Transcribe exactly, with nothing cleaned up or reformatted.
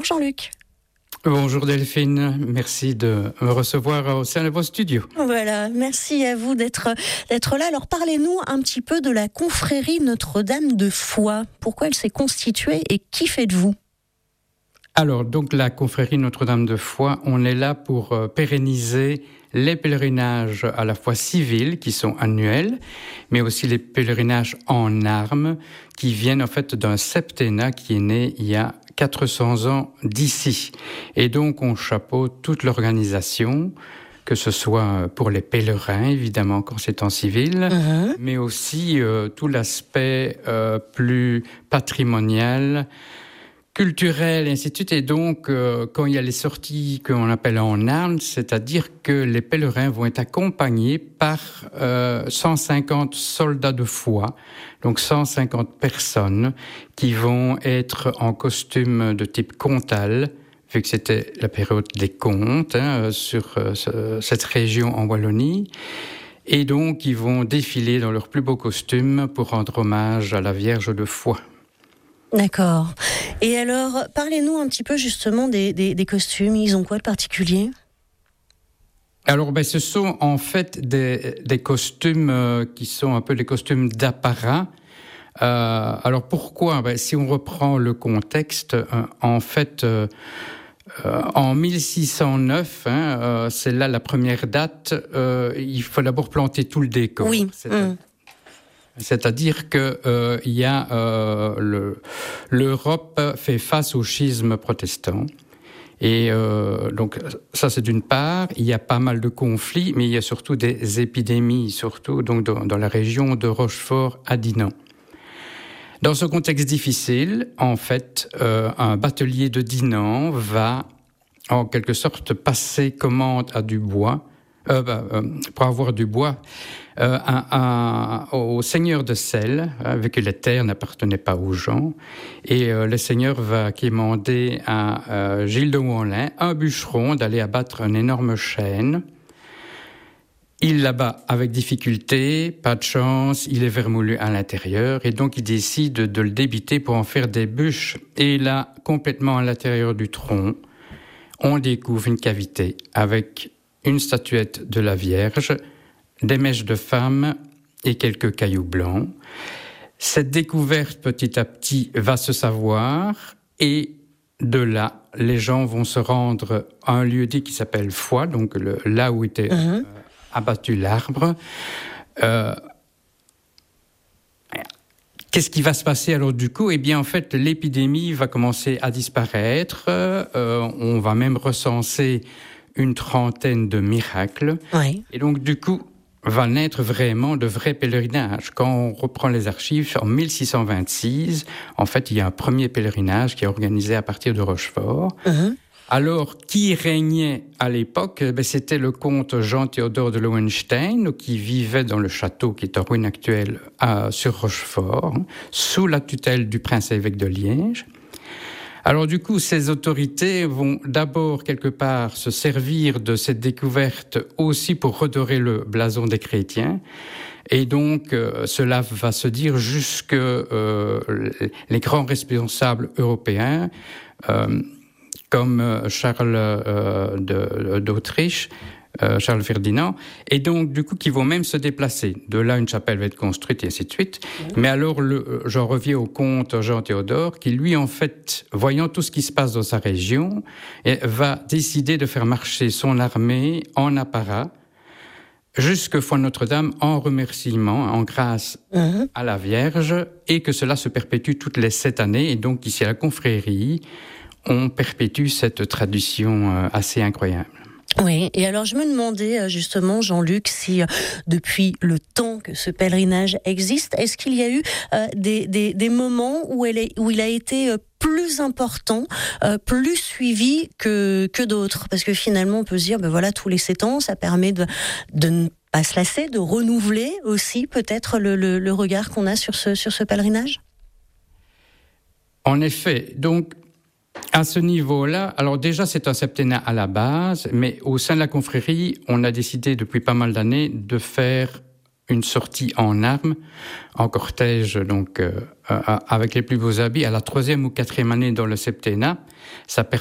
Jean-Luc. Bonjour Delphine, merci de me recevoir au sein de vos studios. Voilà, merci à vous d'être, d'être là. Alors parlez-nous un petit peu de la confrérie Notre-Dame de Foix. Pourquoi elle s'est constituée et qui faites-vous ? Alors, donc la confrérie Notre-Dame de Foix, on est là pour euh, pérenniser les pèlerinages à la fois civils, qui sont annuels, mais aussi les pèlerinages en armes, qui viennent en fait d'un septennat qui est né il y a quatre cents ans d'ici. Et donc, on chapeaute toute l'organisation, que ce soit pour les pèlerins, évidemment, quand c'est en civil, mmh. mais aussi euh, tout l'aspect euh, plus patrimonial, culturel, et ainsi de suite. Et donc, euh, quand il y a les sorties qu'on appelle en armes, c'est-à-dire que les pèlerins vont être accompagnés par euh, cent cinquante soldats de foi, donc cent cinquante personnes qui vont être en costume de type comtal, vu que c'était la période des comtes hein, sur euh, ce, cette région en Wallonie. Et donc, ils vont défiler dans leurs plus beaux costumes pour rendre hommage à la Vierge de Foix. D'accord. Et alors, parlez-nous un petit peu justement des, des, des costumes. Ils ont quoi de particulier ? Alors, ben, ce sont en fait des, des costumes euh, qui sont un peu des costumes d'apparat. Euh, alors, pourquoi ? Ben, si on reprend le contexte, euh, en fait, euh, euh, en mille six cent neuf, hein, euh, c'est là la première date, euh, il faut d'abord planter tout le décor. Oui. C'est mmh. C'est-à-dire que euh, il y a euh, le, l'Europe fait face au schisme protestant. Et euh, donc ça c'est d'une part, il y a pas mal de conflits, mais il y a surtout des épidémies, surtout donc dans, dans la région de Rochefort à Dinan. Dans ce contexte difficile, en fait, euh, un batelier de Dinan va en quelque sorte passer commande à du bois, euh, bah, euh, pour avoir du bois. Euh, un, un, au seigneur de Celles, hein, vu que les terres n'appartenaient pas aux gens, et euh, le seigneur va quémander à euh, Gilles de Wanlin, un bûcheron, d'aller abattre un énorme chêne. Il l'abat avec difficulté, pas de chance, il est vermoulu à l'intérieur, et donc il décide de, de le débiter pour en faire des bûches. Et là, complètement à l'intérieur du tronc, on découvre une cavité avec une statuette de la Vierge, des mèches de femme et quelques cailloux blancs. Cette découverte, petit à petit, va se savoir et de là, les gens vont se rendre à un lieu dit qui s'appelle Foix, donc le, là où était mmh. euh, abattu l'arbre. Euh, Qu'est-ce qui va se passer alors du coup ? Eh bien, en fait, l'épidémie va commencer à disparaître. Euh, on va même recenser une trentaine de miracles. Oui. Et donc, du coup, va naître vraiment de vrais pèlerinages. Quand on reprend les archives, en mille six cent vingt-six, en fait, il y a un premier pèlerinage qui est organisé à partir de Rochefort. Uh-huh. Alors, qui régnait à l'époque ? Ben, c'était le comte Jean-Théodore de Lowenstein, qui vivait dans le château qui est en ruine actuelle à, sur Rochefort, hein, sous la tutelle du prince-évêque de Liège. Alors du coup, ces autorités vont d'abord quelque part se servir de cette découverte aussi pour redorer le blason des chrétiens. Et donc, euh, cela va se dire jusque euh, les grands responsables européens, euh, comme Charles euh, de, d'Autriche, euh, Charles Ferdinand, et donc du coup qui vont même se déplacer. De là, une chapelle va être construite et ainsi de suite. Mmh. Mais alors, le, j'en reviens au comte Jean-Théodore, qui lui, en fait, voyant tout ce qui se passe dans sa région, va décider de faire marcher son armée en apparat jusque Foix Notre-Dame en remerciement, en grâce mmh. à la Vierge, et que cela se perpétue toutes les sept années. Et donc ici à la confrérie, on perpétue cette tradition assez incroyable. Oui, et alors je me demandais justement, Jean-Luc, si euh, depuis le temps que ce pèlerinage existe, est-ce qu'il y a eu euh, des, des, des moments où, elle est, où il a été euh, plus important, euh, plus suivi que, que d'autres ? Parce que finalement, on peut se dire, ben voilà, tous les sept ans, ça permet de, de ne pas se lasser, de renouveler aussi peut-être le, le, le regard qu'on a sur ce, sur ce pèlerinage ? En effet, donc, à ce niveau-là, alors déjà c'est un septennat à la base, mais au sein de la confrérie, on a décidé depuis pas mal d'années de faire une sortie en armes, en cortège, donc euh, avec les plus beaux habits, à la troisième ou quatrième année dans le septennat. Ça